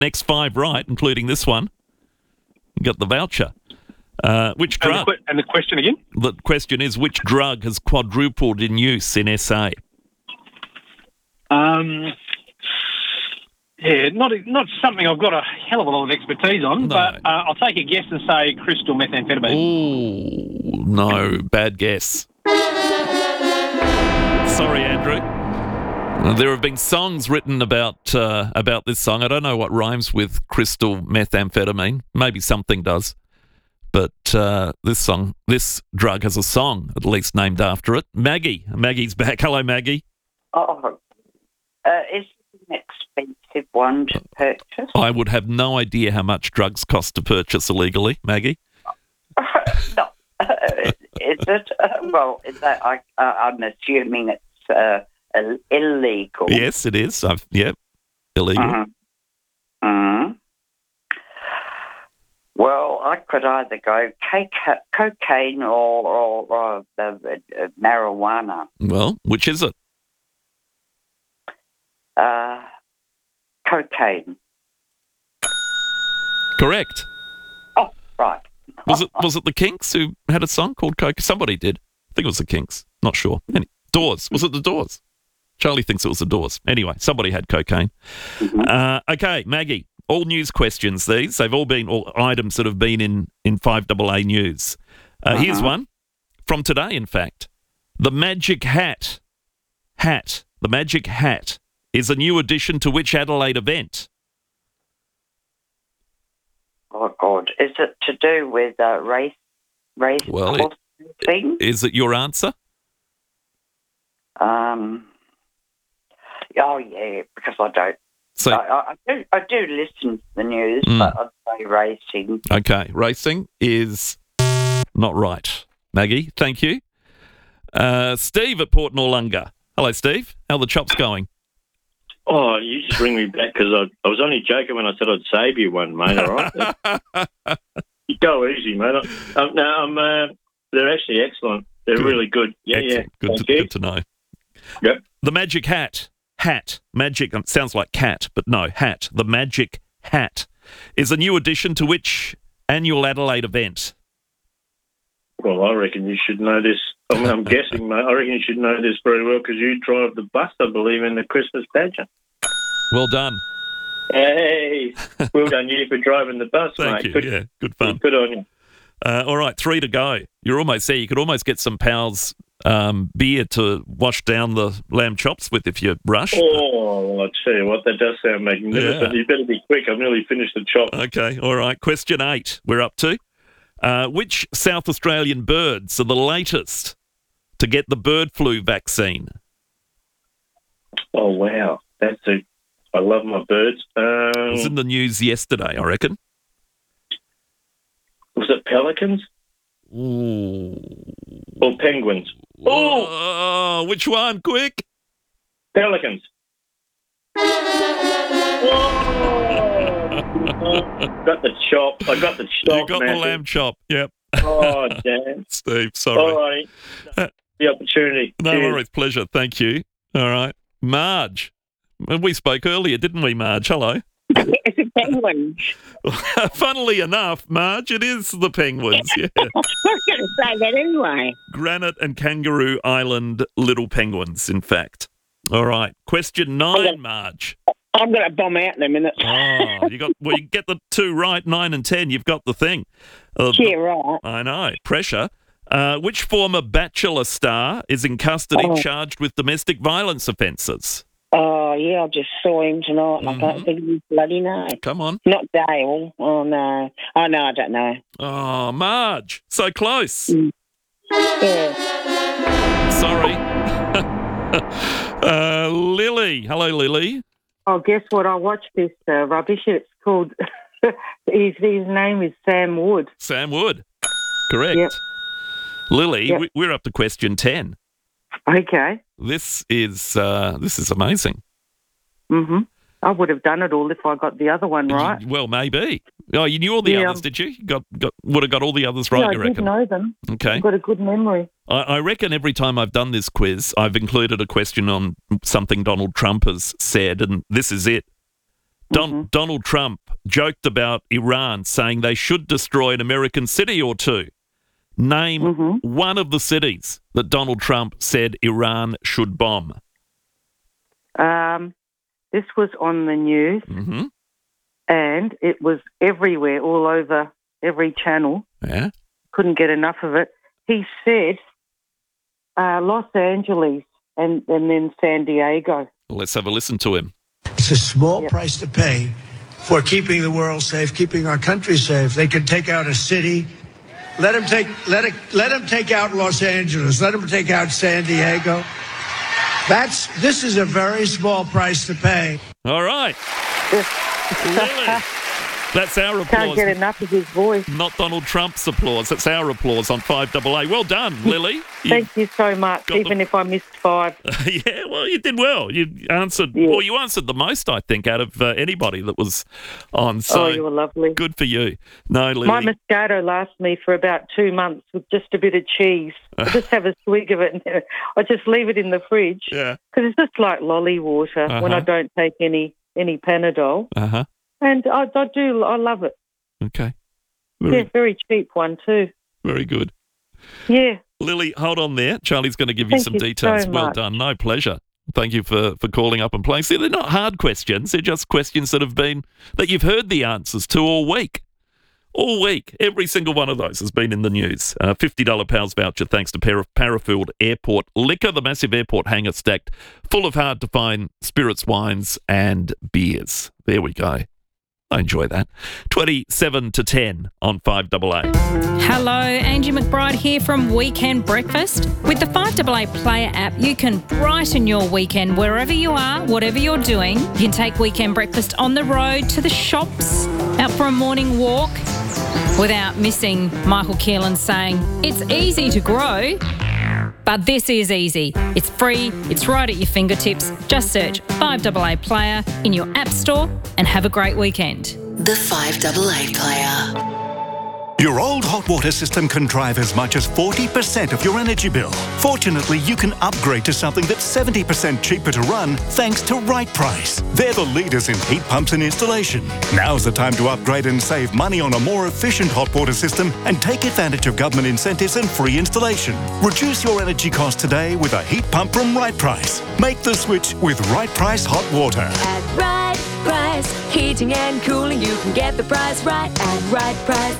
next 5 right, including this one, you got the voucher. Which drug? And the question again? The question is, which drug has quadrupled in use in SA? Yeah, not something I've got a hell of a lot of expertise on, but I'll take a guess and say crystal methamphetamine. Oh, no, bad guess. Sorry, Andrew. There have been songs written about this song. I don't know what rhymes with crystal methamphetamine. Maybe something does. But this drug has a song, at least named after it. Maggie's back. Hello, Maggie. Oh, is it an expensive one to purchase? I would have no idea how much drugs cost to purchase illegally, Maggie. No. Is it? Well, is that? I'm assuming it's illegal. Yes, it is. Illegal. Well, I could either go cocaine or marijuana. Well, which is it? Cocaine. Correct. Oh, right. Was it the Kinks who had a song called Coke? Somebody did. I think it was the Kinks. Not sure. Doors. Was it the Doors? Charlie thinks it was the Doors. Anyway, somebody had cocaine. Okay, Maggie. All news questions, these. They've all been all items that have been in 5AA News. Here's one from today, in fact. The Magic Hat. The Magic Hat is a new addition to which Adelaide event? Oh, God. Is it to do with race Well, thing? Is it your answer? Oh, yeah, because I don't. So, I do listen to the news, but I'd say racing. Okay, racing is not right. Maggie, thank you. Steve at Port Noarlunga. Hello, Steve. How are the chops going? Oh, you just bring me back because I was only joking when I said I'd save you one, mate, all right? You go easy, mate. They're actually excellent. They're really good. Yeah, excellent. Yeah. Good to know. Yep. The Magic Hat. Magic, sounds like cat, but no, hat. The Magic Hat is a new addition to which annual Adelaide event? Well, I reckon you should know this. I'm guessing, mate. I reckon you should know this very well because you drive the bus, I believe, in the Christmas pageant. Well done. Hey, well done you for driving the bus, Thank mate. you. Good fun. Good on you. All right, 3 to go. You're almost there. You could almost get some Powell's beer to wash down the lamb chops with if you rush. Oh, well, I tell you what, that does sound magnificent. Yeah. You better be quick. I've nearly finished the chop. Okay, all right. Question 8 we're up to. Which South Australian birds are the latest to get the bird flu vaccine? Oh, wow. I love my birds. It was in the news yesterday, I reckon. Was it pelicans? Ooh. Or penguins? Oh, which one? Quick. Pelicans. Got the chop. I got the chop. You got the lamb chop. Yep. Oh, damn. Steve, sorry. All right. The opportunity. No Cheers. worries. Pleasure. Thank you. All right. Marge. We spoke earlier, didn't we, Marge? Hello. It's a penguin. Funnily enough, Marge, it is the penguins. Yeah. I was going to say that anyway. Granite and Kangaroo Island little penguins, in fact. All right. Question 9, Marge. I'm going to bomb out in a minute. Oh, you get the 2 right, 9 and 10. You've got the thing. Yeah, right. I know. Pressure. Which former Bachelor star is in custody charged with domestic violence offences? Oh, yeah, I just saw him tonight and I can't think of his bloody name. Come on. Not Dale. Oh, no. Oh, no, I don't know. Oh, Marge. So close. Yeah. Sorry. Lily. Hello, Lily. Oh, guess what? I watched this rubbish. It's called, his name is Sam Wood. Sam Wood. Correct. Yep. Lily, Yep. we're up to question 10. Okay. This is amazing. Mm-hmm. I would have done it all if I got the other one right. Well, maybe. Oh, you knew all the others, did you? You would have got all the others right, I you reckon? did know them. Okay. I've got a good memory. I reckon every time I've done this quiz, I've included a question on something Donald Trump has said, and this is it. Donald Trump joked about Iran, saying they should destroy an American city or two. Name one of the cities that Donald Trump said Iran should bomb. This was on the news, and it was everywhere, all over every channel. Yeah. Couldn't get enough of it. He said Los Angeles and then San Diego. Well, let's have a listen to him. It's a small price to pay for keeping the world safe, keeping our country safe. They can take out a city. Let them take out Los Angeles. Let them take out San Diego. This is a very small price to pay. All right. Lily. That's our applause. Can't get enough of his voice. Not Donald Trump's applause. That's our applause on 5AA. Well done, Lily. Thank you so much, even if I missed 5. Yeah, well, you did well. You answered you answered the most, I think, out of anybody that was on. So you were lovely. Good for you. No, Lily. My Moscato lasts me for about 2 months with just a bit of cheese. I just have a swig of it and I just leave it in the fridge. Yeah. Because it's just like lolly water when I don't take any Panadol. Uh-huh. And I love it. Okay. Very cheap one too. Very good. Yeah. Lily, hold on there. Charlie's going to give you some details. So well much. done. No, pleasure. Thank you for calling up and playing. See, they're not hard questions. They're just questions that you've heard the answers to all week. All week. Every single one of those has been in the news. $50 Pals voucher thanks to Parafield Airport Liquor, the massive airport hangar stacked full of hard-to-find spirits, wines and beers. There we go. I enjoy that. 27 to 10 on 5AA. Hello, Angie McBride here from Weekend Breakfast. With the 5AA Player app, you can brighten your weekend wherever you are, whatever you're doing. You can take Weekend Breakfast on the road, to the shops, out for a morning walk, without missing Michael Keelan saying, it's easy to grow. But this is easy. It's free. It's right at your fingertips. Just search 5AA Player in your app store and have a great weekend. The 5AA Player. Your old hot water system can drive as much as 40% of your energy bill. Fortunately, you can upgrade to something that's 70% cheaper to run thanks to Right Price. They're the leaders in heat pumps and installation. Now's the time to upgrade and save money on a more efficient hot water system and take advantage of government incentives and free installation. Reduce your energy costs today with a heat pump from Right Price. Make the switch with Right Price Hot Water. At Right Price, heating and cooling, you can get the price right at Right Price.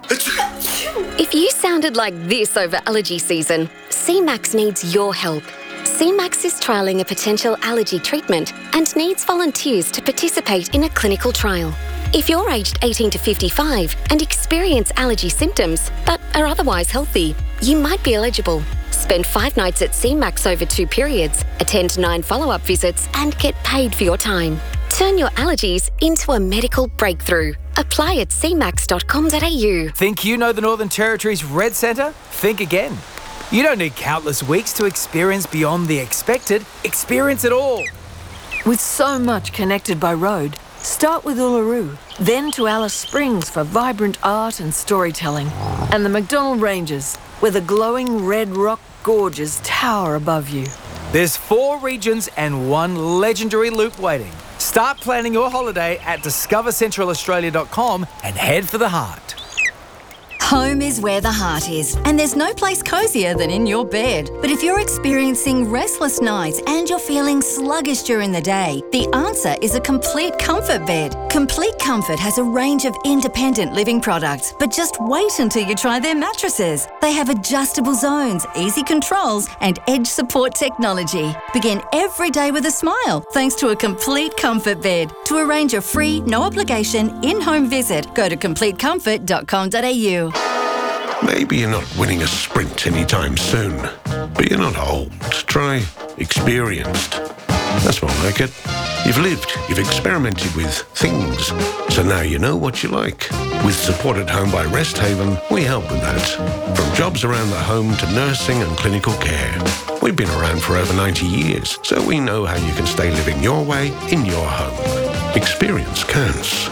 If you sounded like this over allergy season, CMAX needs your help. CMAX is trialling a potential allergy treatment and needs volunteers to participate in a clinical trial. If you're aged 18 to 55 and experience allergy symptoms but are otherwise healthy, you might be eligible. Spend 5 nights at CMAX over 2 periods, attend 9 follow-up visits and get paid for your time. Turn your allergies into a medical breakthrough. Apply at cmax.com.au. Think you know the Northern Territory's Red Centre? Think again. You don't need countless weeks to experience beyond the expected. Experience it all. With so much connected by road, start with Uluru, then to Alice Springs for vibrant art and storytelling, and the McDonnell Ranges, where the glowing red rock gorges tower above you. There's 4 regions and 1 legendary loop waiting. Start planning your holiday at discovercentralaustralia.com and head for the heart. Home is where the heart is, and there's no place cozier than in your bed. But if you're experiencing restless nights and you're feeling sluggish during the day, the answer is a Complete Comfort bed. Complete Comfort has a range of independent living products, but just wait until you try their mattresses. They have adjustable zones, easy controls, and edge support technology. Begin every day with a smile thanks to a Complete Comfort bed. To arrange a free, no obligation, in-home visit, go to completecomfort.com.au. Maybe you're not winning a sprint anytime soon, but you're not old. Try experienced. That's more like it. You've lived, you've experimented with things, so now you know what you like. With Support at Home by Rest Haven, we help with that. From jobs around the home to nursing and clinical care. We've been around for over 90 years, so we know how you can stay living your way in your home. Experience counts.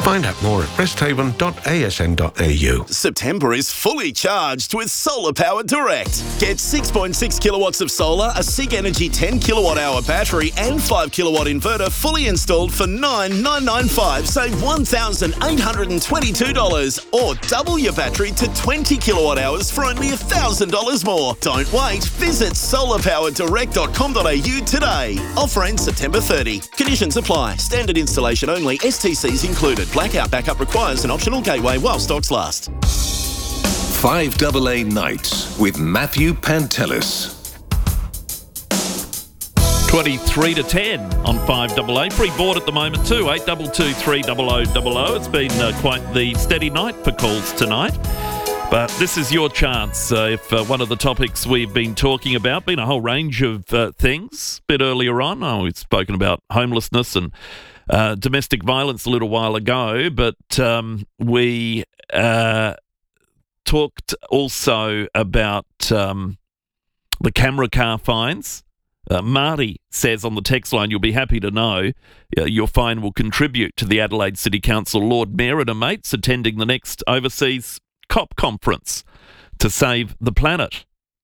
Find out more at resthaven.asn.au. September is fully charged with Solar Power Direct. Get 6.6 kilowatts of solar, a SIG Energy 10 kilowatt hour battery and 5 kilowatt inverter fully installed for $9,995. Save $1,822 or double your battery to 20 kilowatt hours for only $1,000 more. Don't wait. Visit solarpowerdirect.com.au today. Offer ends September 30. Conditions apply. Standard installation only. STCs included. Blackout backup requires an optional gateway while stocks last. 5AA Nights with Matthew Pantelis. 23 to 10 on 5AA. Free board at the moment too, 8223 0000. It's been quite the steady night for calls tonight. But this is your chance. If one of the topics we've been talking about, been a whole range of things. A bit earlier on, we've spoken about homelessness and domestic violence a little while ago, but we talked also about the camera car fines. Marty says on the text line, you'll be happy to know your fine will contribute to the Adelaide City Council Lord Mayor and her mates attending the next overseas COP conference to save the planet.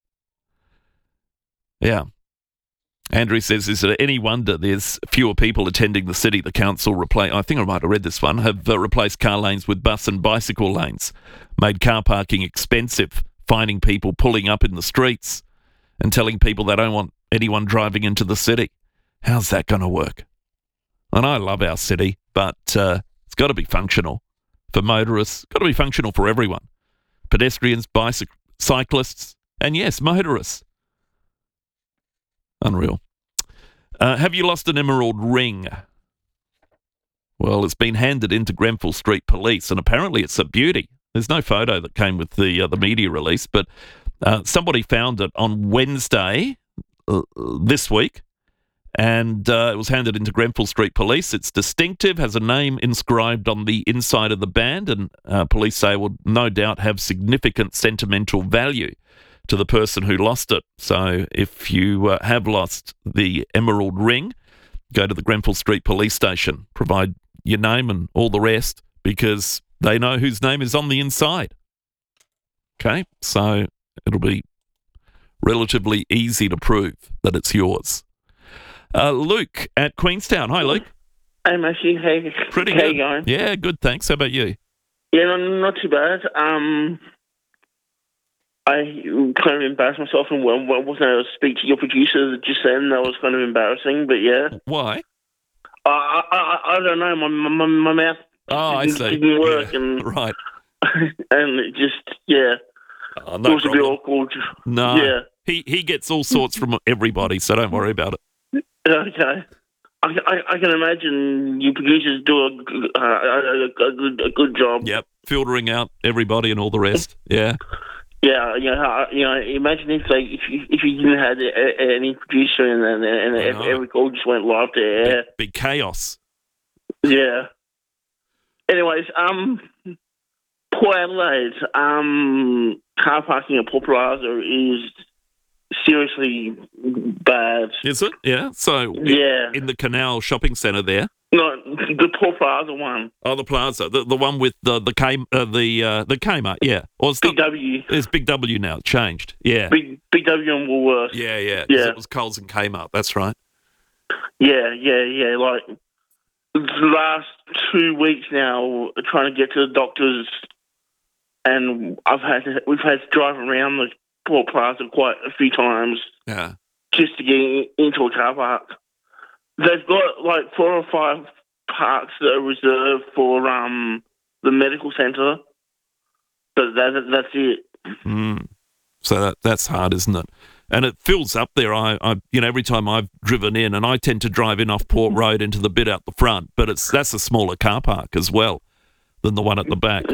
Yeah. Andrew says, is it any wonder there's fewer people attending the city? The council I think I might have read this one, have replaced car lanes with bus and bicycle lanes, made car parking expensive, fining people pulling up in the streets and telling people they don't want anyone driving into the city. How's that going to work? And I love our city, but it's got to be functional for motorists, got to be functional for everyone. Pedestrians, cyclists, and yes, motorists. Unreal. Have you lost an emerald ring? Well, it's been handed into Grenfell Street Police, and apparently it's a beauty. There's no photo that came with the media release, but somebody found it on Wednesday this week, and it was handed into Grenfell Street Police. It's distinctive, has a name inscribed on the inside of the band, and police say will no doubt have significant sentimental value to the person who lost it. So if you have lost the emerald ring, go to the Grenfell Street Police Station, provide your name and all the rest, because they know whose name is on the inside. Okay, so it'll be relatively easy to prove that it's yours. Luke at Queenstown. Hi, Luke. Hey, Matthew. Hey, Pretty how good. you going? Yeah, good, thanks. How about you? Yeah, not too bad. I kind of embarrassed myself and wasn't able to speak to your producer just then. That was kind of embarrassing, but yeah. Why? I don't know. My mouth didn't work. Yeah. And, right. And it just, yeah. Oh, it no was a bit awkward. No. Yeah. He gets all sorts from everybody, so don't worry about it. Okay. I can imagine you producers do a good job. Yep, filtering out everybody and all the rest. Yeah. Yeah, imagine if you didn't have any producer and every call just went live to air. Big chaos. Yeah. Anyways, Port Adelaide, car parking at Port Plaza is seriously bad. Is it? Yeah. So yeah, in the Canal Shopping Centre there. No, the Port Plaza one. Oh, the Plaza, the one with the Kmart, yeah. Or it's Big W. It's Big W now. It changed. Yeah. Big W and Woolworths. Yeah. It was Coles and Kmart. That's right. Yeah. Like the last 2 weeks now, trying to get to the doctors, and we've had to drive around the Port Plaza quite a few times. Yeah. Just to get into a car park. They've got like 4 or 5 parks that are reserved for the medical centre, but that's it. So that's hard, isn't it? And it fills up there. I every time I've driven in, and I tend to drive in off Port Road into the bit out the front, but that's a smaller car park as well than the one at the back.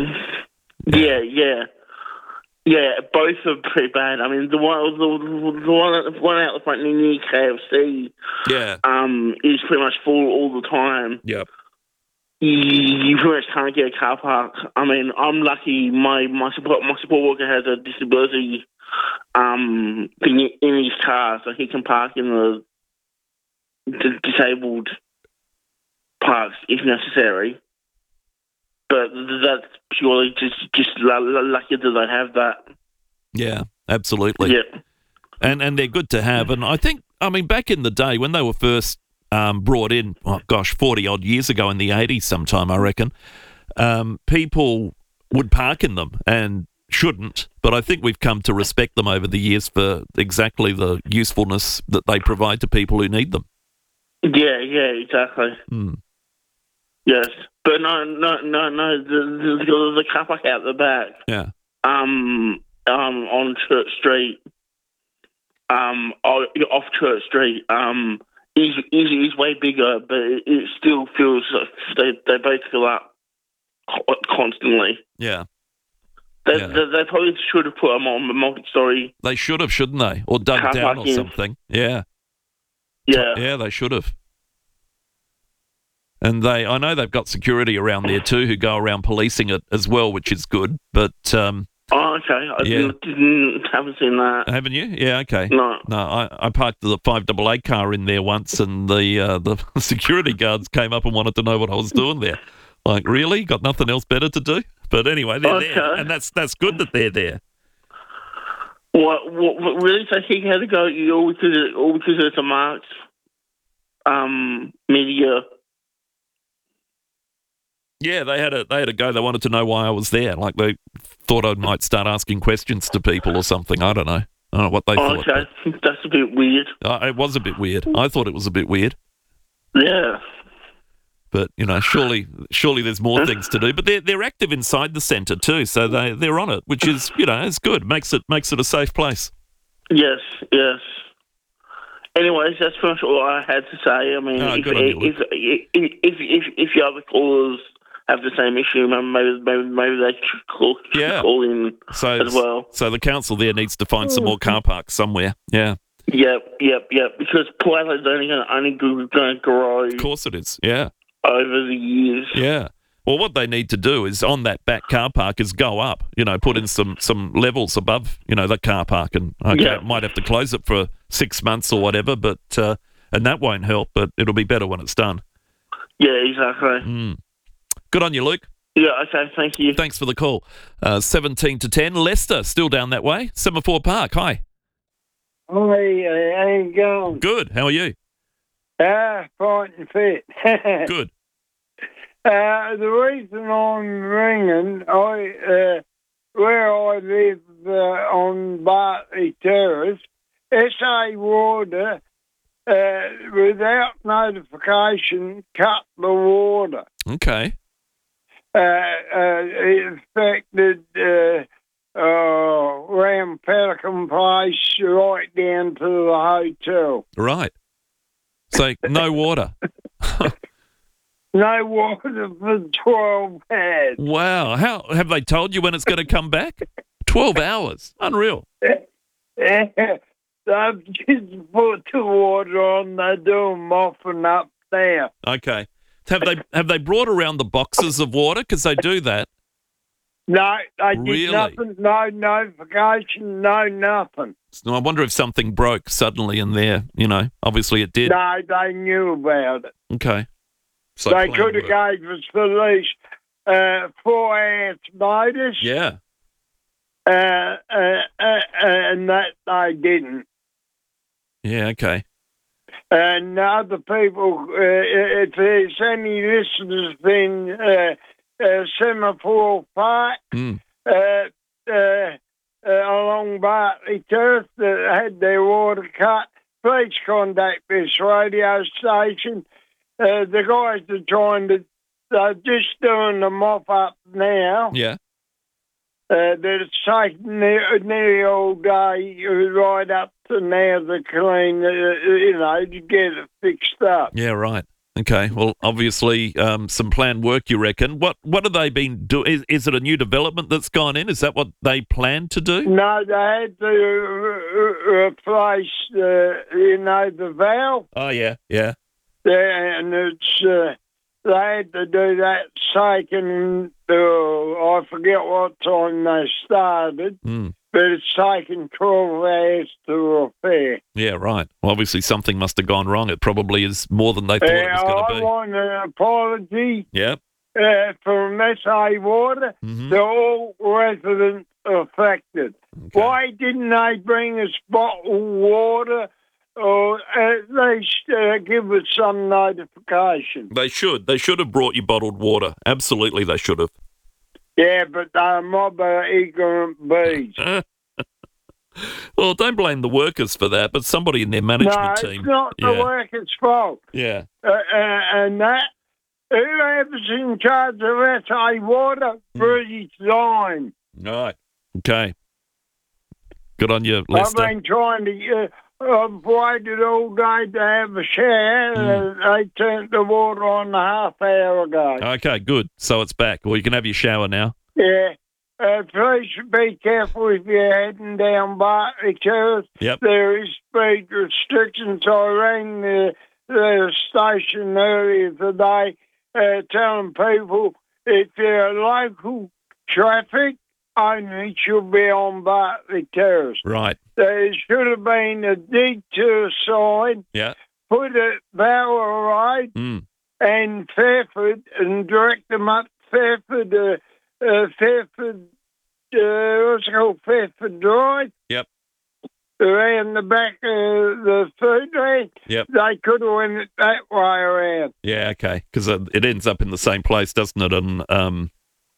Yeah, both are pretty bad. I mean, the one out the front near KFC, is pretty much full all the time. Yep. You pretty much can't get a car park. I mean, I'm lucky. My support worker has a disability thing in his car, so he can park in the disabled parks if necessary. but that's purely just lucky that they have that. Yeah, absolutely. Yeah. And they're good to have. And I think, back in the day when they were first brought in, 40-odd years ago in the 80s sometime, I reckon, people would park in them and shouldn't. But I think we've come to respect them over the years for exactly the usefulness that they provide to people who need them. Yeah, exactly. Yes. But no, the car park out the back. Yeah. On Church Street, off Church Street, is way bigger, but it still feels they both fill up constantly. Yeah. They probably should have put them on the multi-story. They should have, shouldn't they? Or dug down or something. Yeah. Yeah. Yeah, they should have. And I know they've got security around there too who go around policing it as well, which is good. But okay. Haven't seen that. Haven't you? Yeah, okay. No. I parked the 5AA car in there once, and the security guards came up and wanted to know what I was doing there. Like, really? Got nothing else better to do? But anyway, they're there, and that's good that they're there. What really? So he had to go all because it's a Marx media. Yeah, they had a go. They wanted to know why I was there. Like, they thought I might start asking questions to people or something. I don't know what they thought. Okay, that's a bit weird. It was a bit weird. I thought it was a bit weird. Yeah. But, surely there's more things to do. But they're active inside the centre too, so they're on it, which is, it's good. Makes it a safe place. Yes. Anyways, that's pretty much all I had to say. If your other callers have the same issue, maybe they should call in as well. So the council there needs to find some more car parks somewhere. Yeah. Yep. Because Port Adelaide's only going to grow. Of course it is. Yeah. Over the years. Yeah. Well, what they need to do is on that back car park is go up, put in some levels above, the car park, and might have to close it for 6 months or whatever, but and that won't help, but it'll be better when it's done. Yeah, exactly. Good on you, Luke. Yeah, okay, thank you. Thanks for the call. 17 to 10, Lester, still down that way, Semaphore Park. Hi. Hi, how you going? Good, how are you? Fine and fit. Good. The reason I'm ringing, where I live on Bartley Terrace, SA Water, without notification, cut the water. Okay. It affected around Pelican Place right down to the hotel. Right. So no water. No water for 12 hours. Wow. How have they told you when it's going to come back? 12 hours. Unreal. Yeah. They've just put the water on. They do them often up there. Okay. Have they brought around the boxes of water? Because they do that. No, they did Really? nothing. No notification, no nothing. So I wonder if something broke suddenly in there. Obviously it did. No, they knew about it. Okay. So they plan could have work. gave us at least 4 hours notice. Yeah. And that they didn't. Yeah, okay. And other people, if there's any listeners in Semaphore Park, along Bartley Terrace that had their water cut, please contact this radio station. The guys are they're just doing the mop up now. Yeah. They're taking nearly all day right up to now to clean, to get it fixed up. Yeah, right. Okay. Well, obviously, some planned work, you reckon. What have they been doing? Is it a new development that's gone in? Is that what they plan to do? No, they had to replace, the valve. Oh, yeah, yeah. And it's they had to do that taking, I forget what time they started, but it's taken 12 hours to repair. Yeah, right. Well, obviously something must have gone wrong. It probably is more than they thought it was going to be. I want an apology. Yep. from SA Water. They're all residents affected. Why didn't they bring us bottled water or at least give us some notification? They should. They should have brought you bottled water. Absolutely, they should have. Yeah, but they're a mob of ignorant bees. Well, don't blame the workers for that, but somebody in their management team. No, it's not the workers' fault. Yeah. And that, whoever's in charge of SA Water, resign. Right. Okay. Good on you, Lester. I've been trying to... I've waited all day to have a shower. They turned the water on a half hour ago. Okay, good. So it's back. Well, you can have your shower now. Yeah. Please be careful if you're heading down Bartley Terrace. Yep. There is speed restrictions. I rang the station earlier today telling people if you're local traffic, only should be on Bartley Terrace. Right. There should have been a detour sign put at Bower Road and Fairford and direct them up Fairford, Fairford Drive. Yep. Around the back of the food van. Yep. They could have went it that way around. Yeah, okay. Because it ends up in the same place, doesn't it? And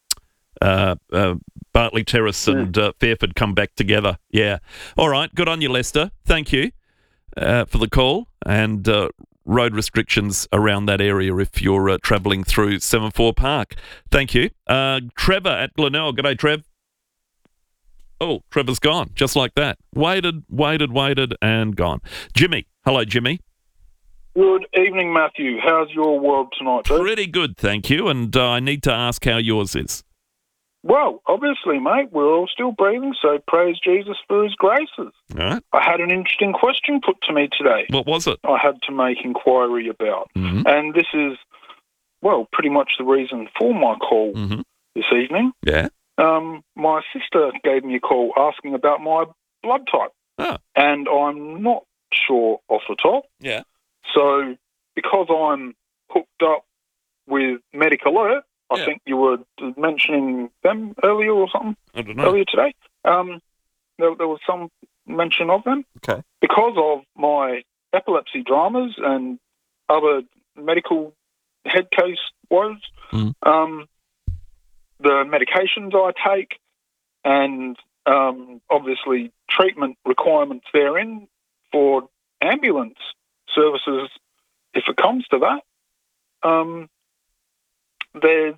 Bartley Terrace and Fairford come back together. Yeah. All right. Good on you, Lester. Thank you for the call. And road restrictions around that area if you're travelling through Semaphore Park. Thank you. Trevor at Glenelg. G'day, Trev. Oh, Trevor's gone, just like that. Waited, and gone. Jimmy. Hello, Jimmy. Good evening, Matthew. How's your world tonight, dude? Pretty good, thank you. And I need to ask how yours is. Well, obviously, mate, we're all still breathing, so praise Jesus for his graces. All right. I had an interesting question put to me today. What was it? I had to make inquiry about. And this is, well, pretty much the reason for my call this evening. Yeah. My sister gave me a call asking about my blood type. Oh. And I'm not sure off the top. Yeah. So, because I'm hooked up with Medic Alert, I think you were mentioning them earlier or something. I don't know. Earlier today. There was some mention of them. Okay. Because of my epilepsy dramas and other medical head case woes, the medications I take and obviously treatment requirements therein for ambulance services, if it comes to that, there's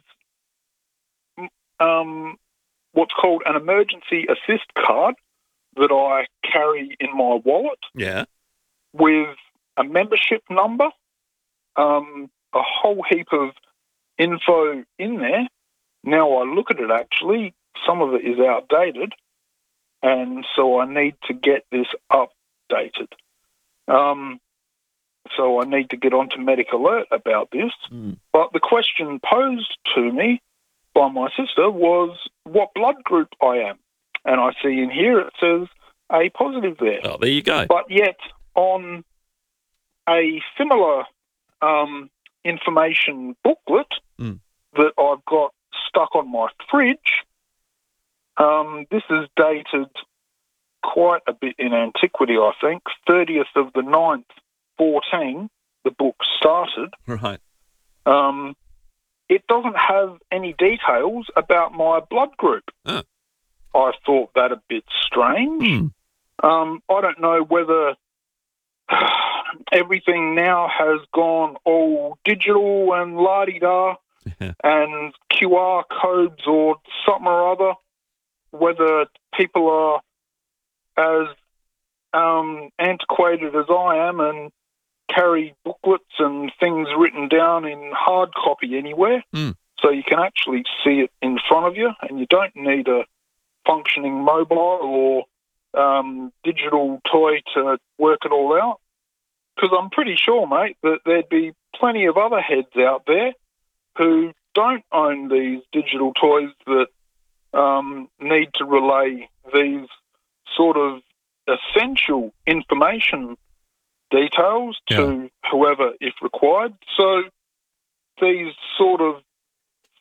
what's called an emergency assist card that I carry in my wallet. Yeah. With a membership number, a whole heap of info in there. Now I look at it, actually, some of it is outdated, and so I need to get this updated. So I need to get onto Medic Alert about this. But the question posed to me by my sister was what blood group I am. And I see in here it says A positive there. Oh, there you go. But yet on a similar information booklet that I've got stuck on my fridge, this is dated quite a bit in antiquity, I think. 30th of the 9th, 14, the book started. Right. It doesn't have any details about my blood group. Oh. I thought that a bit strange. I don't know whether everything now has gone all digital and la-di-da and QR codes or something or other, whether people are as antiquated as I am and carry booklets and things written down in hard copy anywhere, so you can actually see it in front of you, and you don't need a functioning mobile or digital toy to work it all out. Because I'm pretty sure, mate, that there'd be plenty of other heads out there who don't own these digital toys that need to relay these sort of essential information details to whoever, if required. So these sort of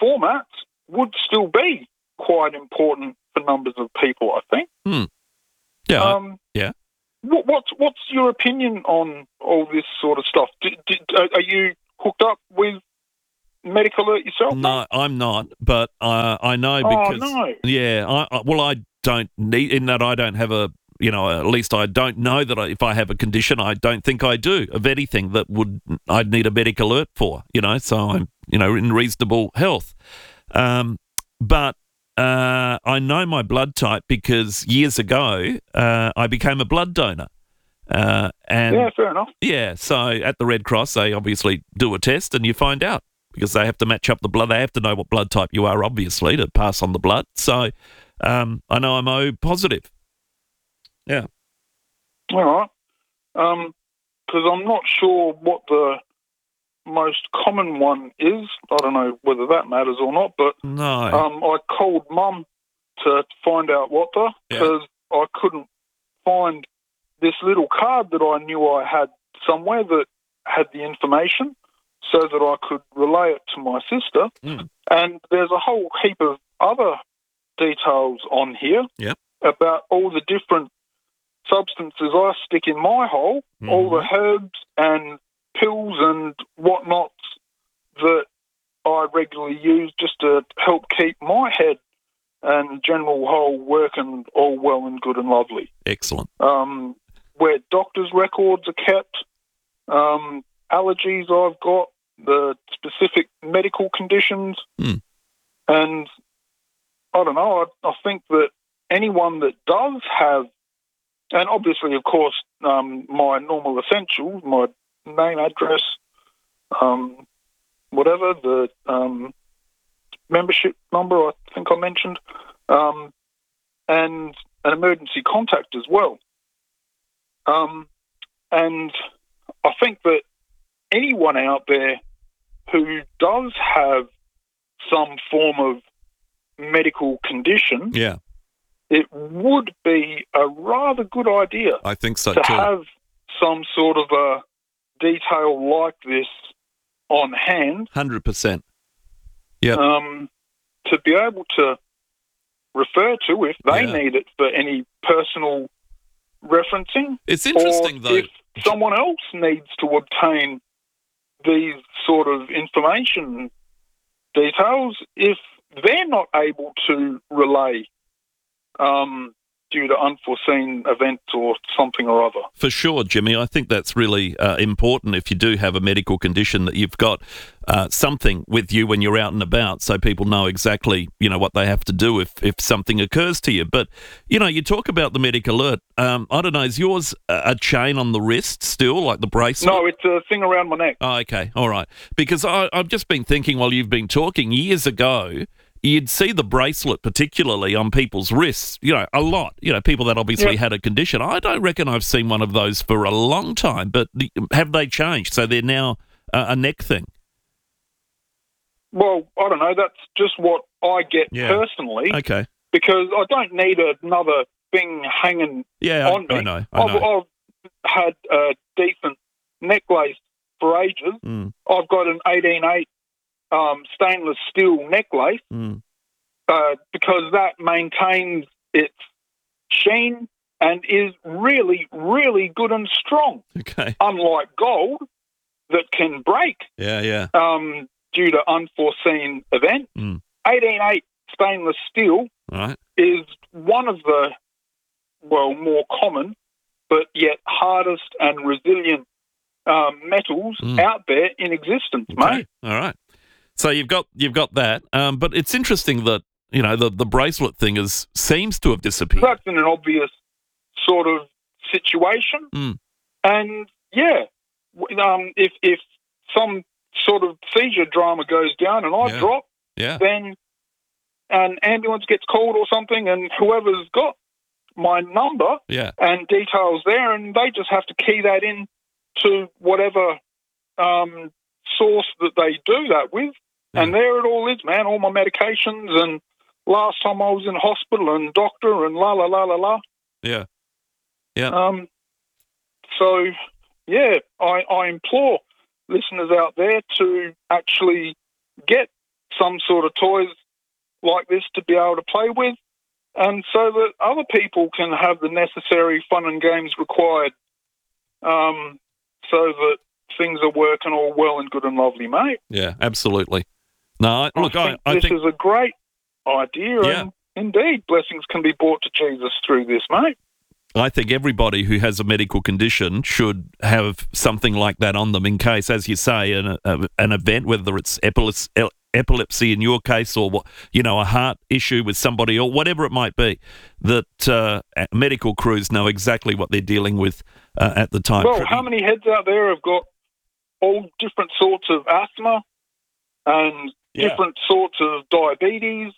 formats would still be quite important for numbers of people, I think. Yeah. Yeah. What's your opinion on all this sort of stuff? Are you hooked up with Medical Alert yourself? No, I'm not, but I know because no. Yeah, I don't need, in that I don't have a, at least I don't know that if I have a condition, I don't think I do, of anything that I'd need a Medical Alert for, so I'm, in reasonable health. But I know my blood type because years ago I became a blood donor. And yeah, fair enough. Yeah, so at the Red Cross, they obviously do a test and you find out because they have to match up the blood. They have to know what blood type you are, obviously, to pass on the blood. So I know I'm O positive. Yeah. All right. Because I'm not sure what the most common one is. I don't know whether that matters or not, but no. I called Mum to find out what because I couldn't find this little card that I knew I had somewhere that had the information so that I could relay it to my sister. And there's a whole heap of other details on here about all the different substances I stick in my hole, all the herbs and pills and whatnots that I regularly use just to help keep my head and general hole working all well and good and lovely. Excellent. Where doctors' records are kept, allergies I've got, the specific medical conditions, and I don't know, I think that anyone that does have, and obviously, of course, my normal essentials, my name, address, whatever, the membership number I think I mentioned, and an emergency contact as well. And I think that anyone out there who does have some form of medical condition, it would be a rather good idea. I think so to too. have some sort of a detail like this on hand. 100%. Yeah. To be able to refer to if they need it for any personal referencing. It's interesting, or though. If someone else needs to obtain these sort of information details, if they're not able to relay due to unforeseen events or something or other. For sure, Jimmy. I think that's really important if you do have a medical condition that you've got something with you when you're out and about so people know exactly, what they have to do if something occurs to you. But, you talk about the Medical Alert. I don't know, is yours a chain on the wrist still, like the bracelet? No, it's a thing around my neck. Oh, okay. All right. Because I've just been thinking while you've been talking, years ago, you'd see the bracelet particularly on people's wrists, a lot, people that obviously had a condition. I don't reckon I've seen one of those for a long time, but have they changed? So they're now a neck thing? Well, I don't know. That's just what I get personally. Okay. Because I don't need another thing hanging on me. I know. I've had a decent necklace for ages. I've got an 18.8 stainless steel necklace because that maintains its sheen and is really, really good and strong. Okay. Unlike gold that can break due to unforeseen events. 18.8 stainless steel is one of the, more common but yet hardest and resilient metals out there in existence, mate. All right. So you've got that, but it's interesting that the bracelet thing seems to have disappeared. That's in an obvious sort of situation, and if some sort of seizure drama goes down and I drop, then an ambulance gets called or something, and whoever's got my number and details there, and they just have to key that in to whatever source that they do that with. And there it all is, man, all my medications and last time I was in hospital and doctor and la, la, la, la, la. Yeah. Yeah. So, I implore listeners out there to actually get some sort of toys like this to be able to play with, and so that other people can have the necessary fun and games required, so that things are working all well and good and lovely, mate. Yeah, absolutely. No, I think this is a great idea, and indeed, blessings can be brought to Jesus through this, mate. I think everybody who has a medical condition should have something like that on them in case, as you say, an event, whether it's epilepsy in your case or, a heart issue with somebody or whatever it might be, that medical crews know exactly what they're dealing with at the time. Well, how many heads out there have got all different sorts of asthma and different sorts of diabetes,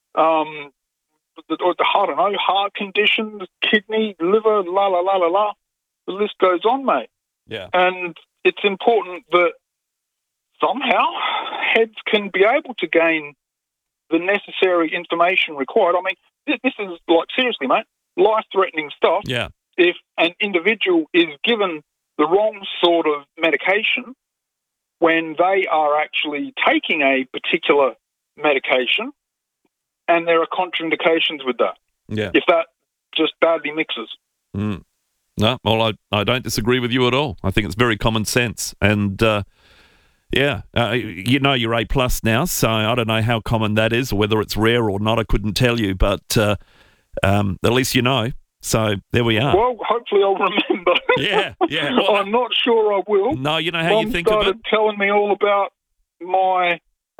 heart conditions, kidney, liver, la. The list goes on, mate. Yeah. And it's important that somehow heads can be able to gain the necessary information required. I mean, this is, like, seriously, mate, life-threatening stuff. Yeah. If an individual is given the wrong sort of medication when they are actually taking a particular medication, and there are contraindications with that. Yeah. If that just badly mixes. No, well, I don't disagree with you at all. I think it's very common sense. And, you're A+ now, so I don't know how common that is or whether it's rare or not. I couldn't tell you, but at least you know. So there we are. Well, hopefully I'll remember. Yeah. Well, I'm not sure I will. No, you know how Mom you think of it? started telling me all about my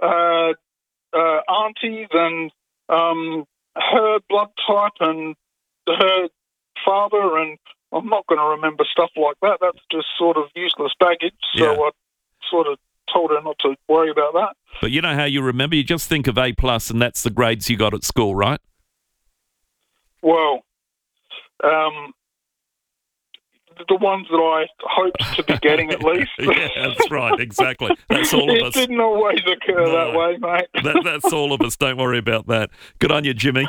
aunties and her blood type and her father, and I'm not going to remember stuff like that. That's just sort of useless baggage. So I sort of told her not to worry about that. But you know how you remember? You just think of A+, and that's the grades you got at school, right? Well, the ones that I hoped to be getting at least. Yeah, that's right, exactly. That's all of us. It didn't always occur that way, mate. That's all of us. Don't worry about that. Good on you, Jimmy.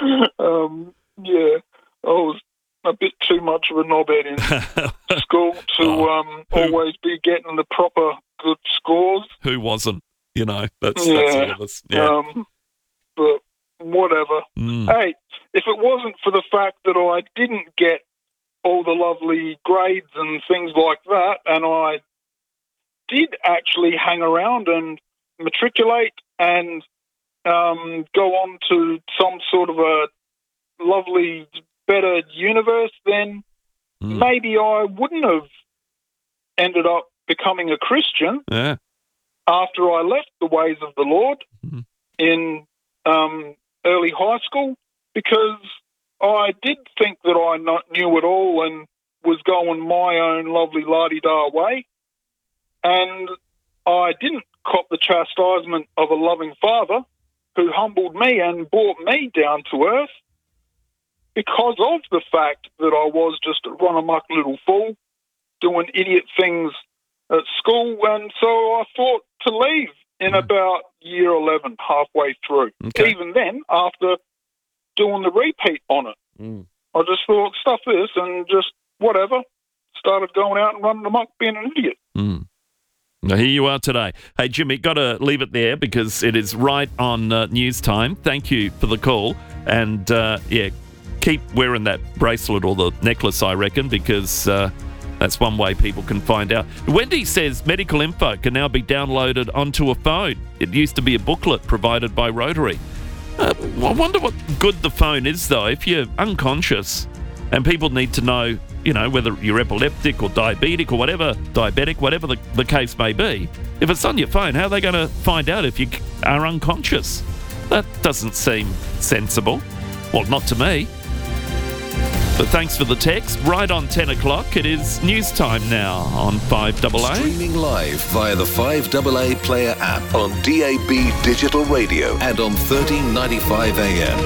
I was a bit too much of a knobhead in school to always be getting the proper good scores. Who wasn't? That's all of us. Yeah. But whatever. Hey, if it wasn't for the fact that I didn't get all the lovely grades and things like that, and I did actually hang around and matriculate and go on to some sort of a lovely, better universe, then maybe I wouldn't have ended up becoming a Christian after I left the ways of the Lord in early high school, because I did think that I knew it all and was going my own lovely la-di-da way, and I didn't cop the chastisement of a loving father who humbled me and brought me down to earth because of the fact that I was just a run-amok little fool doing idiot things at school, and so I thought to leave in about year 11, halfway through. Okay. Even then, after doing the repeat on it. I just thought, stuff this, and just whatever. Started going out and running amok, being an idiot. Now, here you are today. Hey, Jimmy, got to leave it there because it is right on news time. Thank you for the call. And, keep wearing that bracelet or the necklace, I reckon, because that's one way people can find out. Wendy says medical info can now be downloaded onto a phone. It used to be a booklet provided by Rotary. I wonder what good the phone is, though. If you're unconscious and people need to know, whether you're epileptic or diabetic or whatever the case may be, if it's on your phone, how are they going to find out if you are unconscious? That doesn't seem sensible. Well, not to me. But thanks for the text. Right on 10 o'clock, it is news time now on 5AA. Streaming live via the 5AA Player app on DAB Digital Radio and on 1395 AM.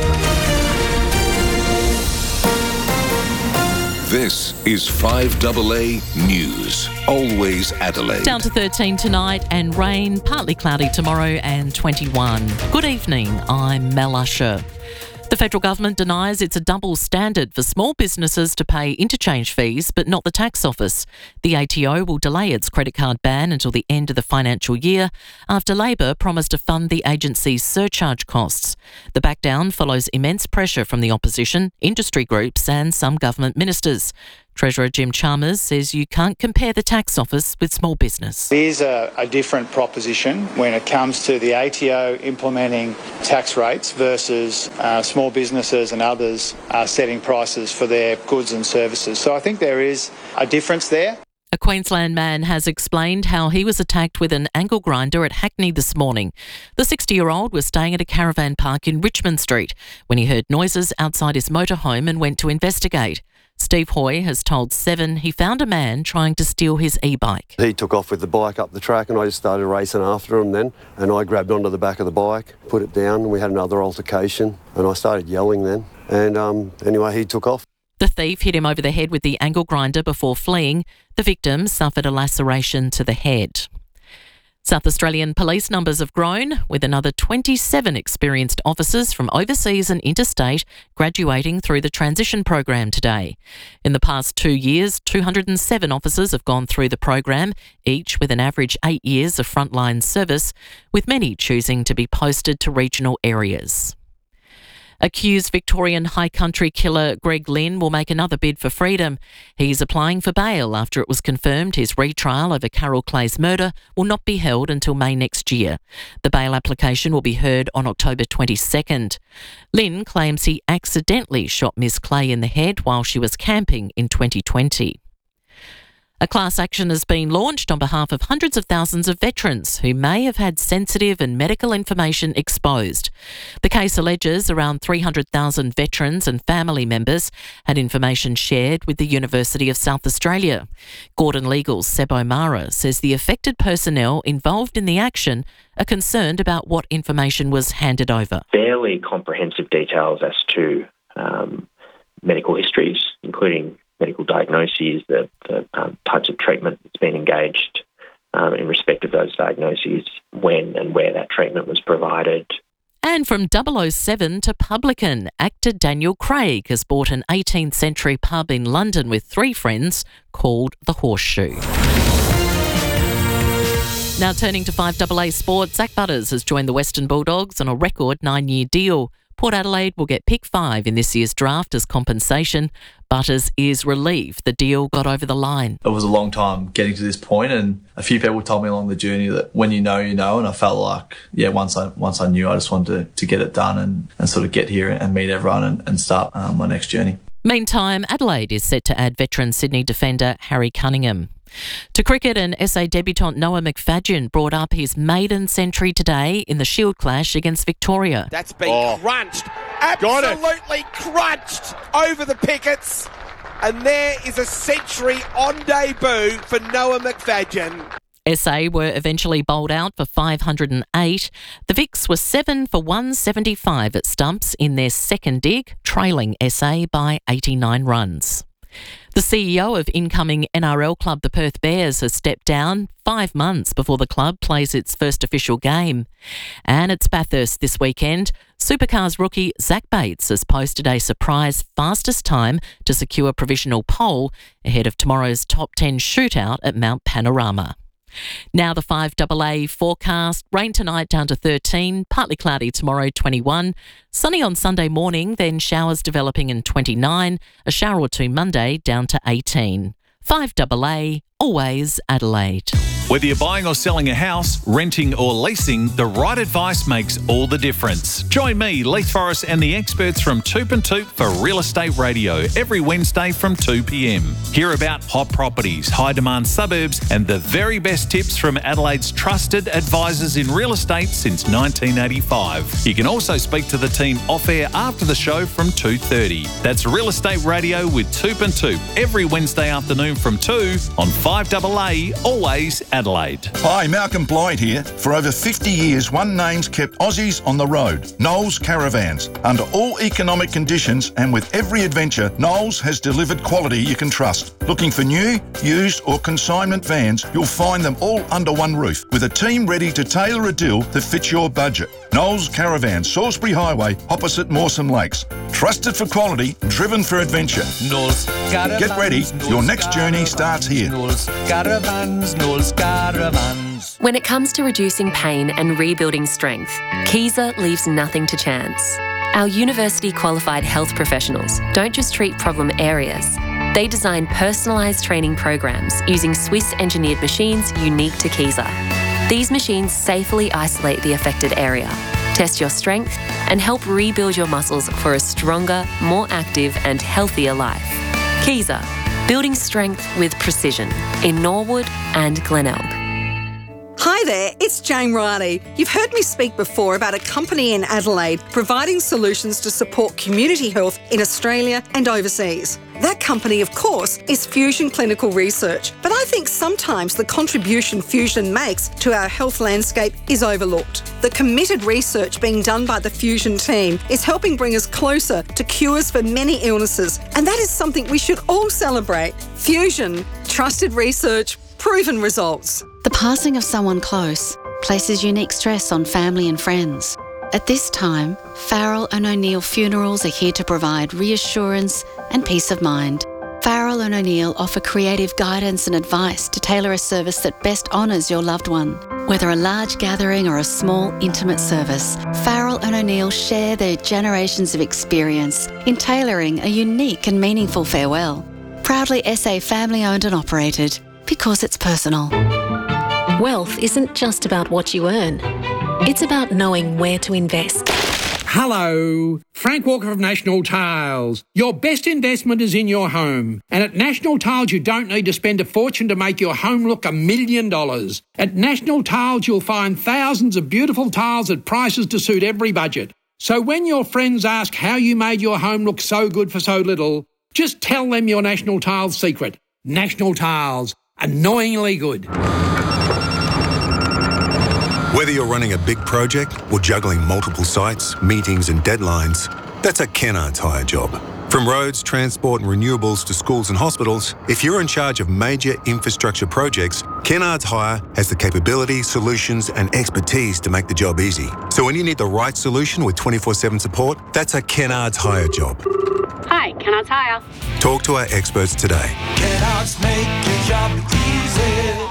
This is 5AA News. Always Adelaide. Down to 13 tonight and rain, partly cloudy tomorrow and 21. Good evening, I'm Mel Usher. The federal government denies it's a double standard for small businesses to pay interchange fees, but not the tax office. The ATO will delay its credit card ban until the end of the financial year after Labor promised to fund the agency's surcharge costs. The backdown follows immense pressure from the opposition, industry groups and some government ministers. Treasurer Jim Chalmers says you can't compare the tax office with small business. There's a different proposition when it comes to the ATO implementing tax rates versus small businesses and others setting prices for their goods and services. So I think there is a difference there. A Queensland man has explained how he was attacked with an angle grinder at Hackney this morning. The 60-year-old was staying at a caravan park in Richmond Street when he heard noises outside his motorhome and went to investigate. Steve Hoy has told Seven he found a man trying to steal his e-bike. He took off with the bike up the track and I just started racing after him then, and I grabbed onto the back of the bike, put it down, and we had another altercation and I started yelling then, and anyway he took off. The thief hit him over the head with the angle grinder before fleeing. The victim suffered a laceration to the head. South Australian police numbers have grown, with another 27 experienced officers from overseas and interstate graduating through the transition program today. In the past 2 years, 207 officers have gone through the program, each with an average 8 years of frontline service, with many choosing to be posted to regional areas. Accused Victorian high country killer Greg Lynn will make another bid for freedom. He's applying for bail after it was confirmed his retrial over Carol Clay's murder will not be held until May next year. The bail application will be heard on October 22nd. Lynn claims he accidentally shot Miss Clay in the head while she was camping in 2020. A class action has been launched on behalf of hundreds of thousands of veterans who may have had sensitive and medical information exposed. The case alleges around 300,000 veterans and family members had information shared with the University of South Australia. Gordon Legal's Seb O'Mara says the affected personnel involved in the action are concerned about what information was handed over. Fairly comprehensive details as to medical histories, including medical diagnoses, the types of treatment that's been engaged in respect of those diagnoses, when and where that treatment was provided. And from 007 to publican, actor Daniel Craig has bought an 18th century pub in London with 3 friends called the Horseshoe. Now turning to 5AA sport, Zach Butters has joined the Western Bulldogs on a record 9-year deal. Port Adelaide will get pick 5 in this year's draft as compensation. Butters is relieved the deal got over the line. It was a long time getting to this point, and a few people told me along the journey that when you know, you know, and I felt like, once I knew, I just wanted to get it done and sort of get here and meet everyone and start my next journey. Meantime, Adelaide is set to add veteran Sydney defender Harry Cunningham. To cricket, and SA debutant Noah McFadyen brought up his maiden century today in the Shield clash against Victoria. That's been crunched, absolutely crunched over the pickets, and there is a century on debut for Noah McFadyen. SA were eventually bowled out for 508. The Vics were 7 for 175 at stumps in their second dig, trailing SA by 89 runs. The CEO of incoming NRL club the Perth Bears has stepped down 5 months before the club plays its first official game. And it's Bathurst this weekend. Supercars rookie Zach Bates has posted a surprise fastest time to secure provisional pole ahead of tomorrow's top 10 shootout at Mount Panorama. Now the 5AA forecast. Rain tonight down to 13, partly cloudy tomorrow 21, sunny on Sunday morning, then showers developing in 29, a shower or 2 Monday down to 18. 5AA, always Adelaide. Whether you're buying or selling a house, renting or leasing, the right advice makes all the difference. Join me, Leith Forrest, and the experts from Toop and Toop for Real Estate Radio every Wednesday from 2 p.m. Hear about hot properties, high-demand suburbs, and the very best tips from Adelaide's trusted advisors in real estate since 1985. You can also speak to the team off-air after the show from 2:30. That's Real Estate Radio with Toop and Toop every Wednesday afternoon from 2 on 5AA, always Adelaide. Hi, Malcolm Blythe here. For over 50 years, one name's kept Aussies on the road. Knowles Caravans. Under all economic conditions and with every adventure, Knowles has delivered quality you can trust. Looking for new, used or consignment vans, you'll find them all under one roof with a team ready to tailor a deal that fits your budget. Knowles Caravan, Salisbury Highway, opposite Mawson Lakes. Trusted for quality, driven for adventure. Knowles Caravans. Get ready, your next journey starts here. Knowles Caravans, Knowles Caravans. When it comes to reducing pain and rebuilding strength, Kaiser leaves nothing to chance. Our university-qualified health professionals don't just treat problem areas. They design personalised training programs using Swiss-engineered machines unique to Kaiser. These machines safely isolate the affected area, test your strength, and help rebuild your muscles for a stronger, more active and healthier life. Kaiser, building strength with precision in Norwood and Glenelg. Hi there, it's Jane Riley. You've heard me speak before about a company in Adelaide providing solutions to support community health in Australia and overseas. That company, of course, is Fusion Clinical Research, but I think sometimes the contribution Fusion makes to our health landscape is overlooked. The committed research being done by the Fusion team is helping bring us closer to cures for many illnesses, and that is something we should all celebrate. Fusion, trusted research, proven results. The passing of someone close places unique stress on family and friends. At this time, Farrell and O'Neill Funerals are here to provide reassurance and peace of mind. Farrell and O'Neill offer creative guidance and advice to tailor a service that best honours your loved one. Whether a large gathering or a small, intimate service, Farrell and O'Neill share their generations of experience in tailoring a unique and meaningful farewell. Proudly SA family-owned and operated, because it's personal. Wealth isn't just about what you earn. It's about knowing where to invest. Hello, Frank Walker of National Tiles. Your best investment is in your home. And at National Tiles, you don't need to spend a fortune to make your home look $1 million. At National Tiles, you'll find thousands of beautiful tiles at prices to suit every budget. So when your friends ask how you made your home look so good for so little, just tell them your National Tiles secret. National Tiles. Annoyingly good. Whether you're running a big project or juggling multiple sites, meetings and deadlines, that's a Kennard's Hire job. From roads, transport and renewables to schools and hospitals, if you're in charge of major infrastructure projects, Kennard's Hire has the capability, solutions and expertise to make the job easy. So when you need the right solution with 24/7 support, that's a Kennard's Hire job. Hi, Kennard's Hire. Talk to our experts today. Kennard's make your job easy.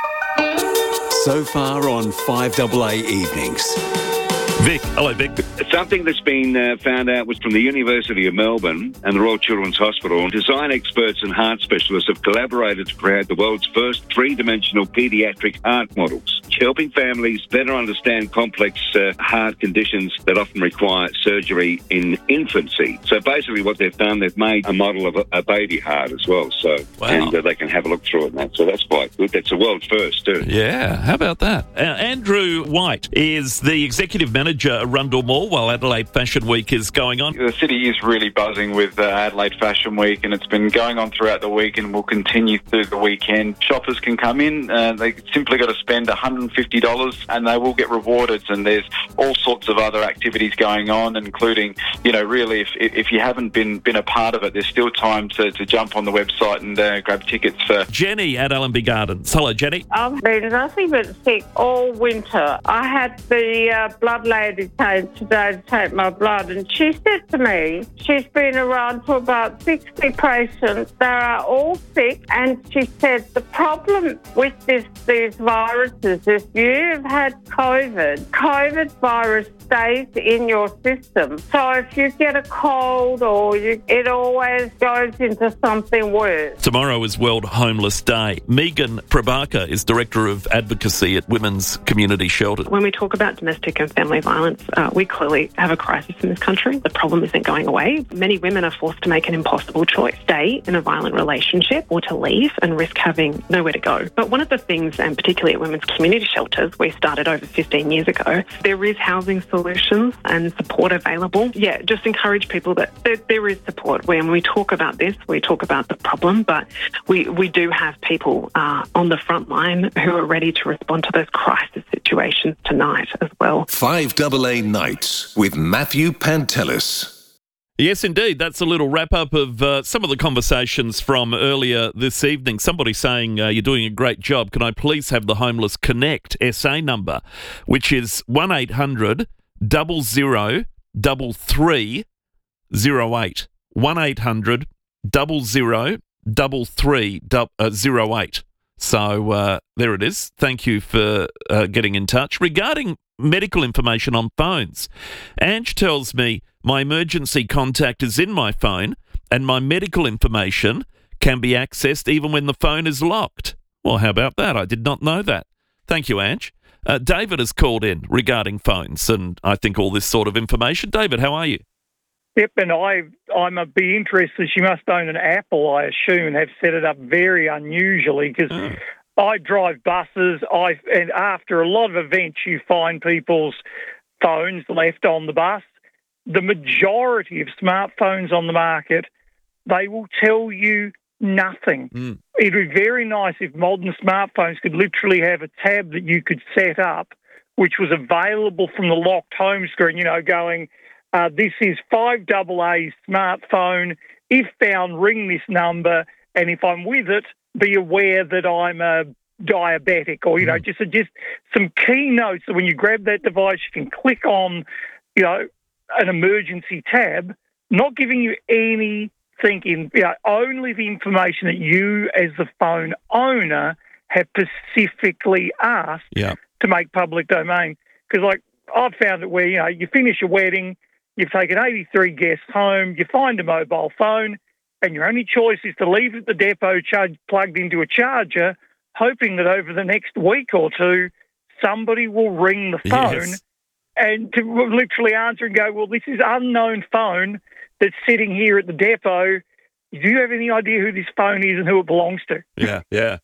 So far on 5AA Evenings. Vic. Hello, Vic. Something that's been found out was from the University of Melbourne and the Royal Children's Hospital. Design experts and heart specialists have collaborated to create the world's first three-dimensional paediatric heart models, helping families better understand complex heart conditions that often require surgery in infancy. So basically what they've done, they've made a model of a baby heart as well. So, wow. And they can have a look through it and that. So that's quite good. That's a world first too. Yeah, how about that? Andrew White is the executive manager at Rundle Mall while Adelaide Fashion Week is going on. The city is really buzzing with Adelaide Fashion Week, and it's been going on throughout the week and will continue through the weekend. Shoppers can come in, they simply got to spend $150 and they will get rewarded, and there's all sorts of other activities going on, including, you know, really if you haven't been a part of it, there's still time to jump on the website and grab tickets for... Jenny at Allenby Gardens. Hello, Jenny. I've been nothing but sick all winter. I had the blood lady came today to take my blood, and she said to me she's been around to about 60 patients. They are all sick, and she said the problem with these viruses is you've had COVID virus stays in your system. So if you get a cold it always goes into something worse. Tomorrow is World Homeless Day. Megan Prabhakar is Director of Advocacy at Women's Community Shelter. When we talk about domestic and family violence, we clearly have a crisis in this country. The problem isn't going away. Many women are forced to make an impossible choice, stay in a violent relationship or to leave and risk having nowhere to go. But one of the things, and particularly at women's community shelters, we started over 15 years ago, there is housing solutions and support available. Yeah, just encourage people that there is support. When we talk about this, we talk about the problem, but we do have people on the front line who are ready to respond to those crisis situations tonight as well. 5AA Nights with Matthew Pantelis. Yes, indeed. That's a little wrap-up of some of the conversations from earlier this evening. Somebody saying, you're doing a great job. Can I please have the Homeless Connect SA number, which is 1800 00 3308. 1800 00 3308. So there it is. Thank you for getting in touch. Regarding medical information on phones, Ange tells me my emergency contact is in my phone and my medical information can be accessed even when the phone is locked. Well, how about that? I did not know that. Thank you, Ange. David has called in regarding phones and I think all this sort of information. David, how are you? Yep, and I'm a bit interested. She must own an Apple, I assume, and have set it up very unusually because I drive buses. And after a lot of events, you find people's phones left on the bus. The majority of smartphones on the market, they will tell you nothing. It would be very nice if modern smartphones could literally have a tab that you could set up, which was available from the locked home screen, you know, going, this is 5AA smartphone. If found, ring this number. And if I'm with it, be aware that I'm a diabetic or, you know, just some key notes that when you grab that device, you can click on, you know, an emergency tab, not giving you anything in, you know, only the information that you as the phone owner have specifically asked to make public domain. Because, like, I've found it where, you know, you finish a wedding, you've taken 83 guests home, you find a mobile phone, and your only choice is to leave it at the depot plugged into a charger, hoping that over the next week or two, somebody will ring the phone and to literally answer and go, well, this is unknown phone that's sitting here at the depot. Do you have any idea who this phone is and who it belongs to? Yeah.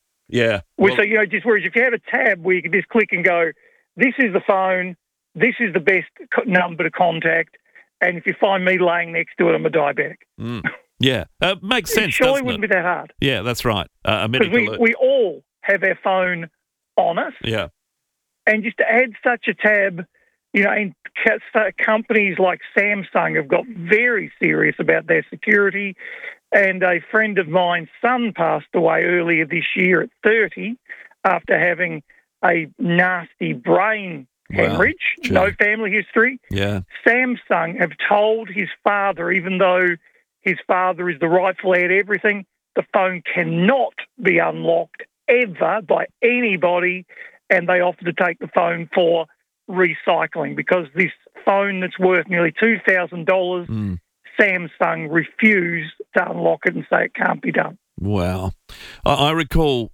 So, you know, just whereas if you have a tab where you can just click and go, this is the phone, this is the best number to contact, and if you find me laying next to it, I'm a diabetic. Yeah, makes sense. It surely wouldn't be that hard. Yeah, that's right. Because we all have our phone on us. Yeah. And just to add such a tab, you know, and companies like Samsung have got very serious about their security. And a friend of mine's son passed away earlier this year at 30 after having a nasty brain hemorrhage, no family history. Yeah. Samsung have told his father, even though his father is the rightful heir to everything, the phone cannot be unlocked ever by anybody, and they offer to take the phone for recycling because this phone that's worth nearly $2,000, Samsung refused to unlock it and say it can't be done. Wow. I recall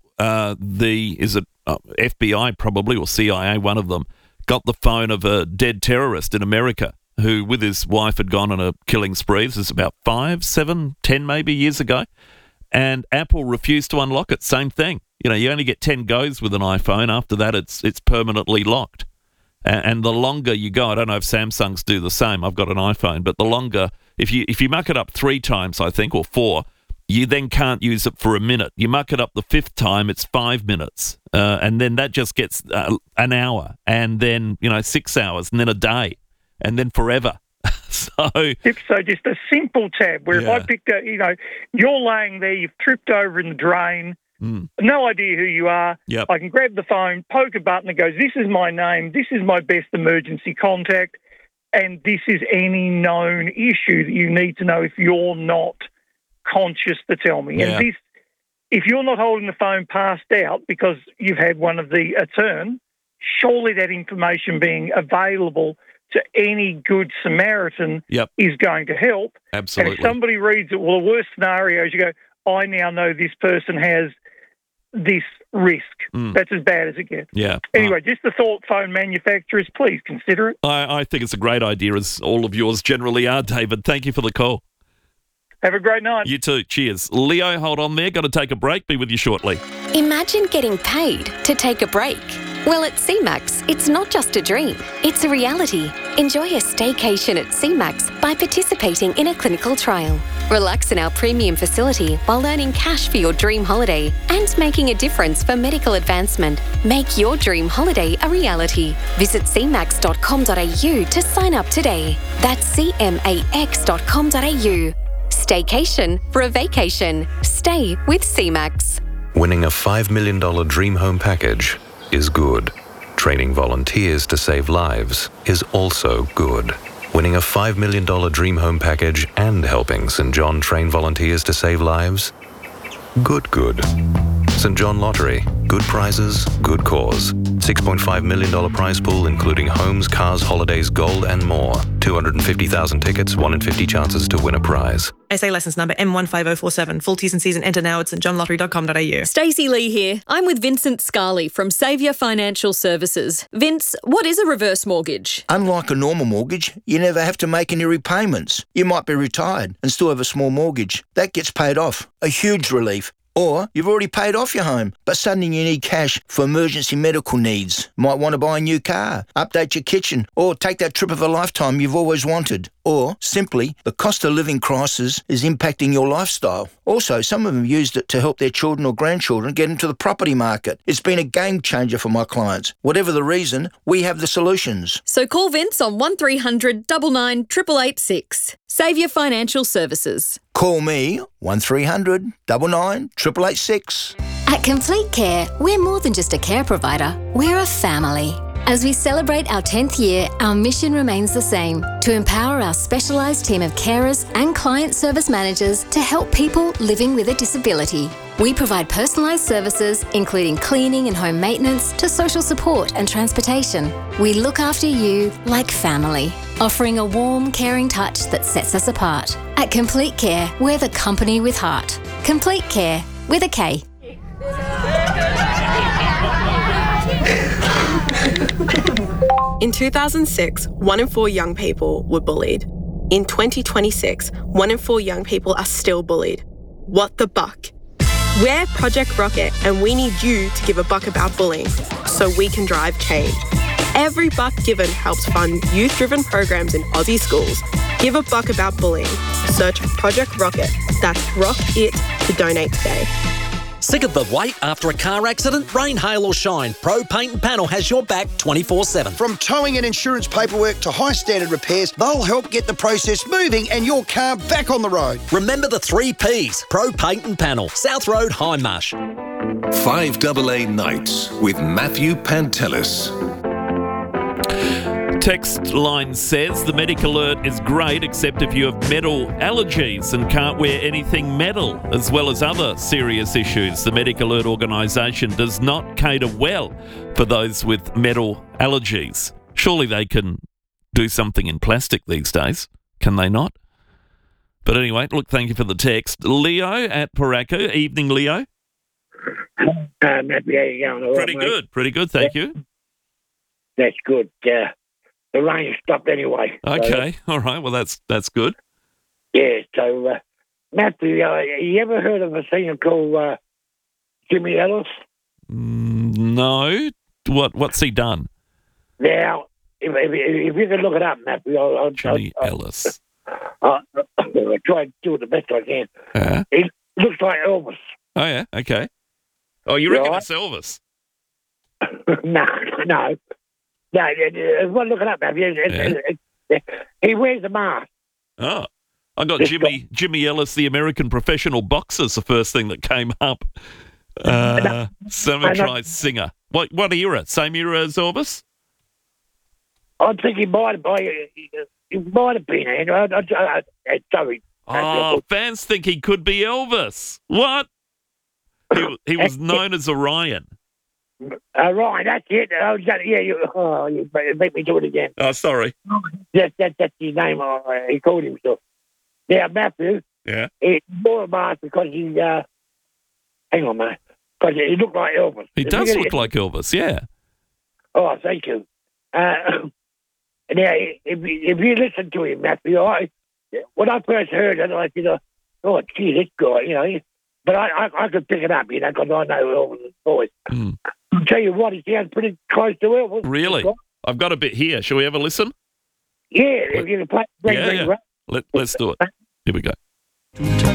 is it FBI probably or CIA, one of them, got the phone of a dead terrorist in America who with his wife had gone on a killing spree. This is about 5, 7, 10 maybe years ago. And Apple refused to unlock it. Same thing. You know, you only get 10 goes with an iPhone. After that, it's permanently locked. And the longer you go, I don't know if Samsungs do the same. I've got an iPhone, but the longer, if you muck it up 3 times, I think, or 4, you then can't use it for a minute. You muck it up the 5th time, it's 5 minutes. And then that just gets an hour, and then, 6 hours, and then a day, and then forever. So just a simple tab where if I picked up, you're laying there, you've tripped over in the drain, no idea who you are. Yep. I can grab the phone, poke a button, it goes, this is my name, this is my best emergency contact, and this is any known issue that you need to know if you're not conscious to tell me. Yeah. And this, if you're not holding the phone passed out because you've had one of a turn, surely that information being available to any good Samaritan is going to help. Absolutely. And if somebody reads it, well, the worst scenario is you go, I now know this person has this risk. That's as bad as it gets. Yeah. Anyway, just the thought, phone manufacturers, please consider it. I think it's a great idea, as all of yours generally are, David. Thank you for the call. Have a great night. You too. Cheers. Leo, hold on there. Got to take a break. Be with you shortly. Imagine getting paid to take a break. Well, at CMAX, it's not just a dream, it's a reality. Enjoy a staycation at CMAX by participating in a clinical trial. Relax in our premium facility while earning cash for your dream holiday and making a difference for medical advancement. Make your dream holiday a reality. Visit cmax.com.au to sign up today. That's cmax.com.au. Staycation for a vacation. Stay with CMAX. Winning a $5 million dream home package is good. Training volunteers to save lives is also good. Winning a $5 million dream home package and helping St. John train volunteers to save lives? Good. St. John Lottery. Good prizes, good cause. $6.5 million prize pool including homes, cars, holidays, gold and more. 250,000 tickets, 1 in 50 chances to win a prize. SA licence number M15047. Full T's and C's and enter now at stjohnlottery.com.au. Stacey Lee here. I'm with Vincent Scarley from Saviour Financial Services. Vince, what is a reverse mortgage? Unlike a normal mortgage, you never have to make any repayments. You might be retired and still have a small mortgage. That gets paid off. A huge relief. Or you've already paid off your home, but suddenly you need cash for emergency medical needs. Might want to buy a new car, update your kitchen, or take that trip of a lifetime you've always wanted. Or, simply, the cost of living crisis is impacting your lifestyle. Also, some of them used it to help their children or grandchildren get into the property market. It's been a game changer for my clients. Whatever the reason, we have the solutions. So call Vince on 1300 99 886. Saviour Financial Services. Call me 1300 99 886. At Complete Care, we're more than just a care provider, we're a family. As we celebrate our 10th year, our mission remains the same: to empower our specialised team of carers and client service managers to help people living with a disability. We provide personalised services, including cleaning and home maintenance, to social support and transportation. We look after you like family, offering a warm, caring touch that sets us apart. At Complete Care, we're the company with heart. Complete Care, with a K. In 2006, 1 in 4 young people were bullied. In 2026, 1 in 4 young people are still bullied. What the buck? We're Project Rocket and we need you to give a buck about bullying so we can drive change. Every buck given helps fund youth-driven programs in Aussie schools. Give a buck about bullying. Search Project Rocket. That's Rock It to donate today. Sick of the wait after a car accident? Rain, hail or shine, Pro Paint and Panel has your back 24/7. From towing and insurance paperwork to high standard repairs, they'll help get the process moving and your car back on the road. Remember the 3 Ps, Pro Paint and Panel, South Road, Hindmarsh. 5AA Nights with Matthew Pantelis. Text line says the Medic Alert is great except if you have metal allergies and can't wear anything metal, as well as other serious issues. The Medic Alert organisation does not cater well for those with metal allergies. Surely they can do something in plastic these days, can they not? But anyway, look, thank you for the text. Leo at Paraku. Evening, Leo. Matthew, how you going? All Pretty right, good, mate? pretty good, thank you. That's good. The rain stopped anyway. Okay, all right, well, that's good. Yeah, so, Matthew, you ever heard of a singer called Jimmy Ellis? No. What's he done? Now, if you can look it up, Matthew, Jimmy Ellis. I'll try to do it the best I can. He looks like Elvis. Oh, yeah, okay. Oh, you reckon it's Elvis? No. Well, look it up, Matthew. He wears a mask. Oh, I got Jimmy Ellis, the American professional boxer, is the first thing that came up. Someone tries singer. What era? Same era as Elvis? I think he might have been. Sorry. Oh, fans think he could be Elvis. What? He was known as Orion. Right, that's it. You make me do it again. Oh, sorry. That's his name. He called himself. Now, Matthew. Yeah. He wore a mask because he. Hang on, man. Because he looked like Elvis. He does look like Elvis. Yeah. Oh, thank you. Now, if you listen to him, Matthew, when I first heard it, I said, "Oh, gee, this guy," But I could pick it up, because I know Elvis' voice. I'll tell you what, he sounds pretty close to her. Really? I've got a bit here. Shall we have a listen? Yeah, if you can play Ring, Ring, Ring. Let's do it. Here we go.